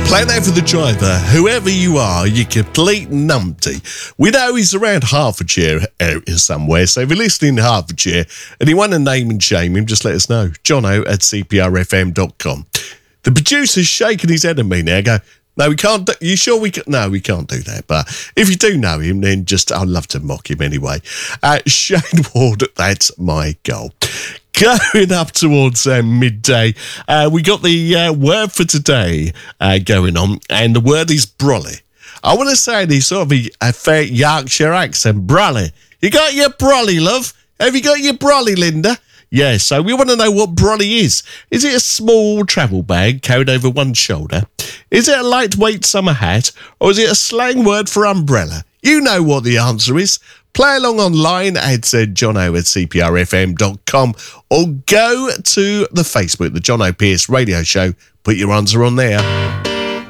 Play that for the driver, whoever you are, you complete numpty. We know he's around Hertfordshire area somewhere, so if you're listening in Hertfordshire and you want to name and shame him, just let us know. Jono@cprfm.com. The producer's shaking his head at me now, go, no, we can't. You sure we can? No, we can't do that. But if you do know him, then I'd love to mock him anyway. Shane Ward, that's my goal. Going up towards midday, we got the word for today going on, and the word is brolly. I want to say this sort of a fair Yorkshire accent, brolly. You got your brolly, love? Have you got your brolly, Linda? Yeah, so we want to know what brolly is. Is it a small travel bag carried over one shoulder? Is it a lightweight summer hat? Or is it a slang word for umbrella? You know what the answer is. Play along online at jono@cprfm.com or go to the Facebook, the John O'Pearce Radio Show. Put your answer on there.